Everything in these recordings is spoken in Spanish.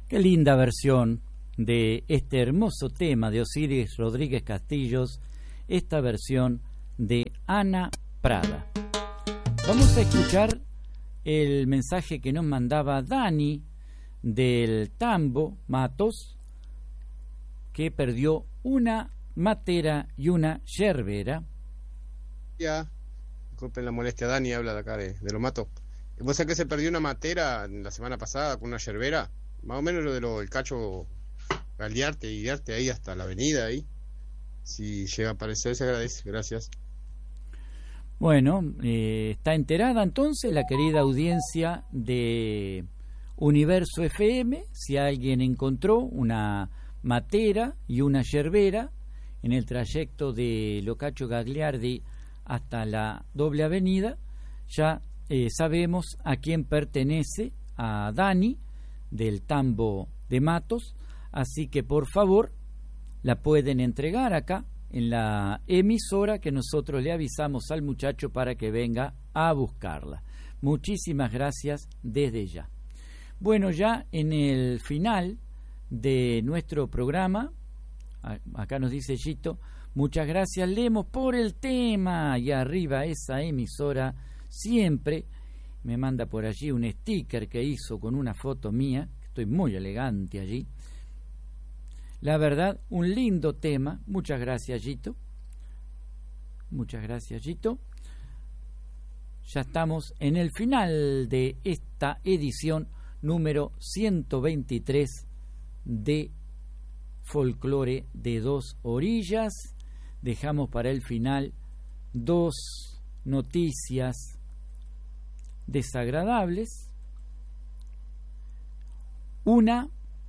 Qué linda versión de este hermoso tema de Osiris Rodríguez Castillos, esta versión de Ana Prada. Vamos a escuchar el mensaje que nos mandaba Dani del Tambo Matos, que perdió una matera y una yerbera. Ya, disculpen la molestia, Dani habla de acá de los Matos. ¿Vos sabés que se perdió una matera la semana pasada con una yerbera? Más o menos lo del cacho Gagliarte y Arte ahí hasta la avenida ahí. Si llega a aparecer se agradece, gracias. Bueno, está enterada entonces la querida audiencia de Universo FM, si alguien encontró una matera y una yerbera en el trayecto de Locacho Gagliardi hasta la doble avenida, ya sabemos a quién pertenece, a Dani del Tambo de Matos, así que por favor la pueden entregar acá en la emisora, que nosotros le avisamos al muchacho para que venga a buscarla. Muchísimas gracias desde ya. Bueno, ya en el final de nuestro programa, acá nos dice Gito, muchas gracias Lemos por el tema, y arriba esa emisora siempre me manda por allí un sticker que hizo con una foto mía, estoy muy elegante allí. La verdad, un lindo tema. Muchas gracias, Gito. Muchas gracias, Gito. Ya estamos en el final de esta edición número 123 de Folclore de Dos Orillas. Dejamos para el final dos noticias desagradables. Una,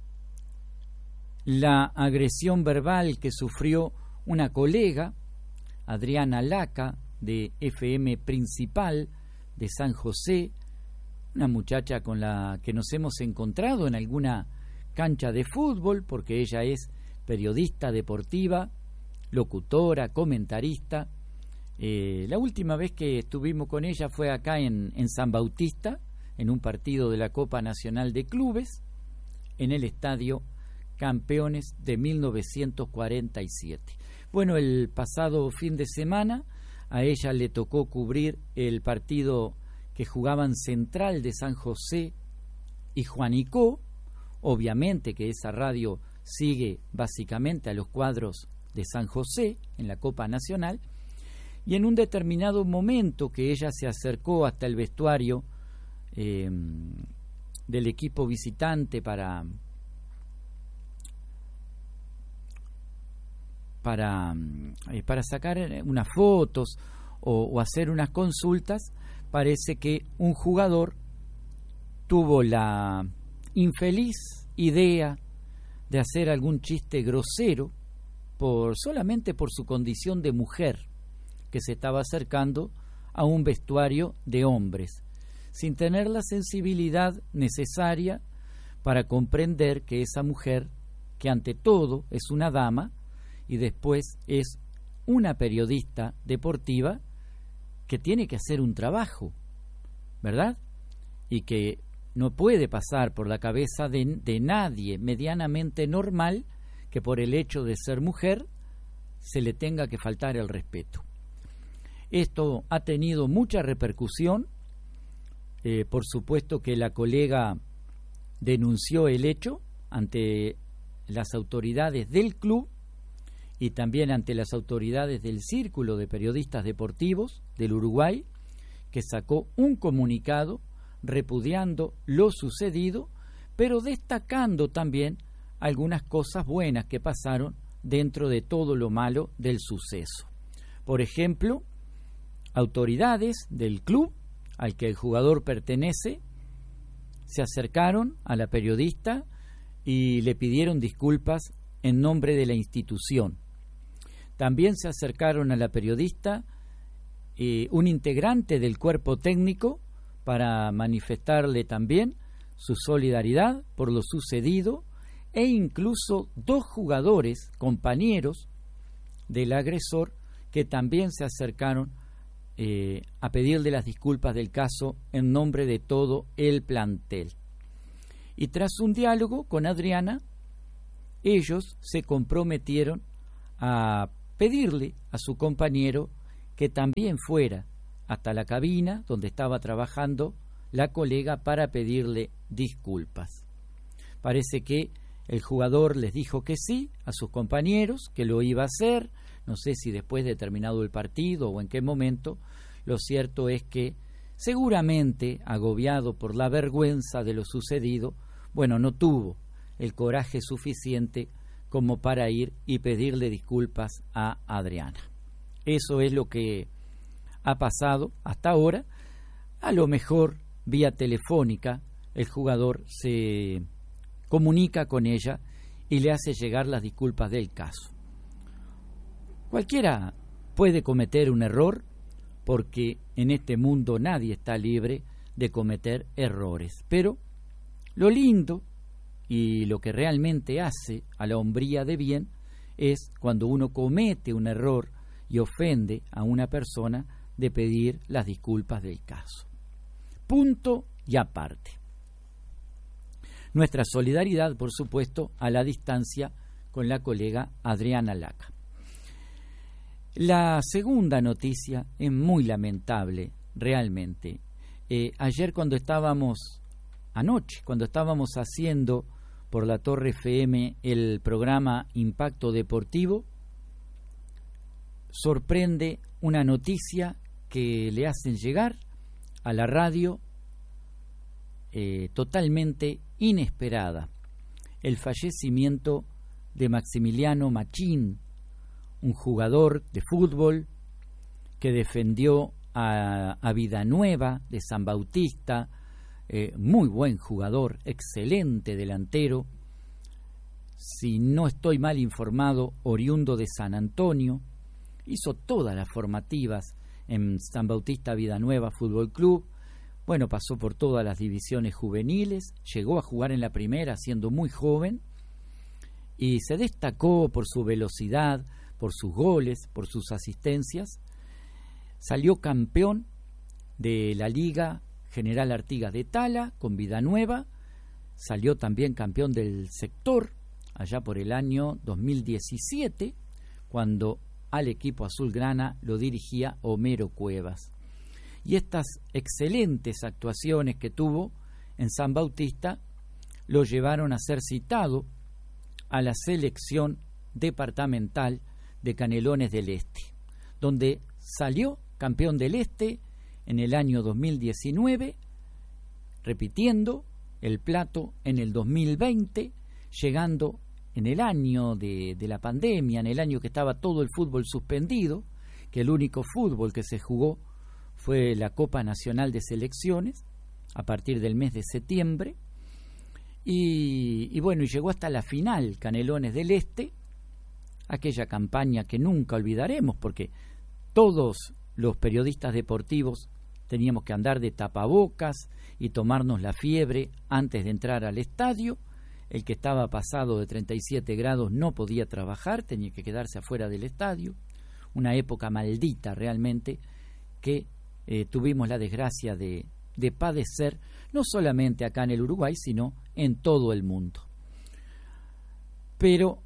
la agresión verbal que sufrió una colega, Adriana Laca, de FM Principal de San José, una muchacha con la que nos hemos encontrado en alguna cancha de fútbol, porque ella es periodista deportiva, locutora, comentarista. La última vez que estuvimos con ella fue acá en San Bautista, en un partido de la Copa Nacional de Clubes, en el estadio Campeones de 1947. Bueno, el pasado fin de semana a ella le tocó cubrir el partido que jugaban Central de San José y Juanicó. Obviamente que esa radio sigue básicamente a los cuadros de San José en la Copa Nacional, y en un determinado momento que ella se acercó hasta el vestuario del equipo visitante para sacar unas fotos o hacer unas consultas, parece que un jugador tuvo la infeliz idea de hacer algún chiste grosero solamente por su condición de mujer, que se estaba acercando a un vestuario de hombres, sin tener la sensibilidad necesaria para comprender que esa mujer, que ante todo es una dama y después es una periodista deportiva, que tiene que hacer un trabajo, ¿verdad? Y que no puede pasar por la cabeza de nadie medianamente normal que por el hecho de ser mujer se le tenga que faltar el respeto. Esto ha tenido mucha repercusión. Por supuesto que la colega denunció el hecho ante las autoridades del club y también ante las autoridades del Círculo de Periodistas Deportivos del Uruguay, que sacó un comunicado repudiando lo sucedido, pero destacando también algunas cosas buenas que pasaron dentro de todo lo malo del suceso. Por ejemplo, autoridades del club al que el jugador pertenece se acercaron a la periodista y le pidieron disculpas en nombre de la institución. También se acercaron a la periodista un integrante del cuerpo técnico para manifestarle también su solidaridad por lo sucedido, e incluso dos jugadores, compañeros del agresor, que también se acercaron a pedirle las disculpas del caso en nombre de todo el plantel. Y tras un diálogo con Adriana, ellos se comprometieron a pedirle a su compañero que también fuera hasta la cabina donde estaba trabajando la colega para pedirle disculpas. Parece que el jugador les dijo que sí a sus compañeros, que lo iba a hacer, no sé si después de terminado el partido o en qué momento. Lo cierto es que seguramente, agobiado por la vergüenza de lo sucedido, no tuvo el coraje suficiente como para ir y pedirle disculpas a Adriana. Eso es lo que ha pasado hasta ahora. A lo mejor vía telefónica el jugador se comunica con ella y le hace llegar las disculpas del caso. Cualquiera puede cometer un error, porque en este mundo nadie está libre de cometer errores. Pero lo lindo y lo que realmente hace a la hombría de bien es cuando uno comete un error y ofende a una persona, de pedir las disculpas del caso. Punto y aparte. Nuestra solidaridad, por supuesto, a la distancia con la colega Adriana Laca. La segunda noticia es muy lamentable, realmente. Anoche, cuando estábamos haciendo por la Torre FM el programa Impacto Deportivo, sorprende una noticia que le hacen llegar a la radio, totalmente inesperada: el fallecimiento de Maximiliano Machín, un jugador de fútbol que defendió a Vidanueva de San Bautista, muy buen jugador, excelente delantero, si no estoy mal informado, oriundo de San Antonio. Hizo todas las formativas en San Bautista Vidanueva Fútbol Club. Pasó por todas las divisiones juveniles, llegó a jugar en la primera siendo muy joven y se destacó por su velocidad, por sus goles, por sus asistencias. Salió campeón de la Liga General Artigas de Tala con Vidanueva, salió también campeón del sector allá por el año 2017, cuando al equipo azulgrana lo dirigía Homero Cuevas. Y estas excelentes actuaciones que tuvo en San Bautista lo llevaron a ser citado a la selección departamental de Canelones del Este, donde salió campeón del Este en el año 2019, repitiendo el plato en el 2020, llegando en el año de la pandemia, en el año que estaba todo el fútbol suspendido, que el único fútbol que se jugó fue la Copa Nacional de Selecciones a partir del mes de septiembre, y llegó hasta la final Canelones del Este, aquella campaña que nunca olvidaremos, porque todos los periodistas deportivos teníamos que andar de tapabocas y tomarnos la fiebre antes de entrar al estadio. El que estaba pasado de 37 grados no podía trabajar, tenía que quedarse afuera del estadio. Una época maldita realmente que tuvimos la desgracia de padecer, no solamente acá en el Uruguay, sino en todo el mundo. Pero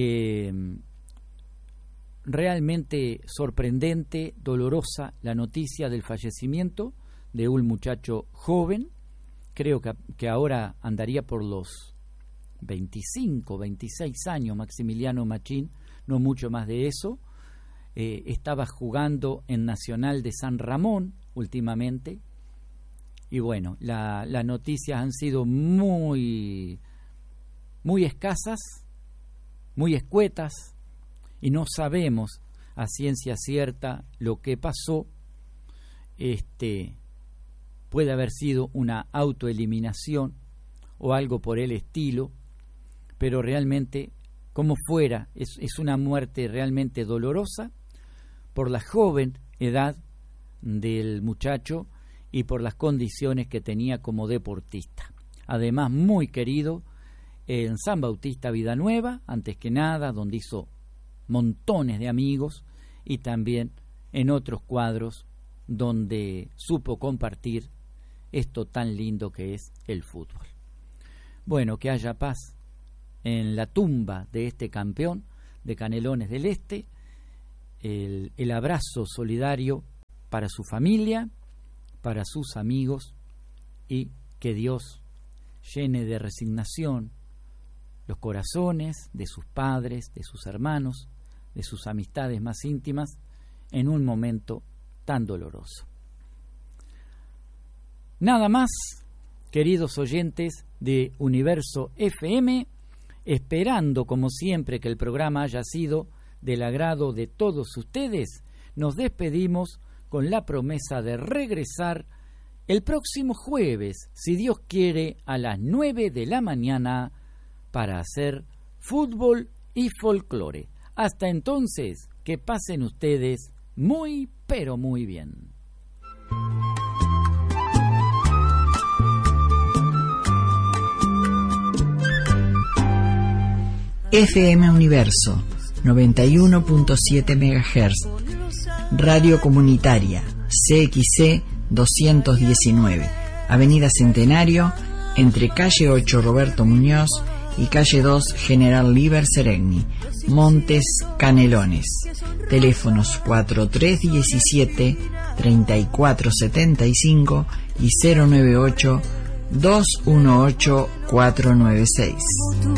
realmente sorprendente, dolorosa la noticia del fallecimiento de un muchacho joven. Creo que ahora andaría por los 25, 26 años Maximiliano Machín, no mucho más de eso. Estaba jugando en Nacional de San Ramón últimamente, y las noticias han sido muy escasas, muy escuetas, y no sabemos a ciencia cierta lo que pasó. Puede haber sido una autoeliminación o algo por el estilo, pero realmente, como fuera, es una muerte realmente dolorosa por la joven edad del muchacho y por las condiciones que tenía como deportista. Además, muy querido en San Bautista Vidanueva, antes que nada, donde hizo montones de amigos, y también en otros cuadros donde supo compartir esto tan lindo que es el fútbol. bueno, que haya paz en la tumba de este campeón de Canelones del Este, el abrazo solidario para su familia, para sus amigos, y que Dios llene de resignación los corazones de sus padres, de sus hermanos, de sus amistades más íntimas en un momento tan doloroso. Nada más, queridos oyentes de Universo FM, esperando como siempre que el programa haya sido del agrado de todos ustedes, nos despedimos con la promesa de regresar el próximo jueves, si Dios quiere, a las 9 de la mañana para hacer fútbol y folclore. Hasta entonces, que pasen ustedes muy, pero muy bien. FM Universo 91.7 MHz, Radio Comunitaria, CXC 219, Avenida Centenario, entre calle 8 Roberto Muñoz y calle 2 General Líber Seregni, Montes Canelones. Teléfonos 4317-3475 y 098-218-496.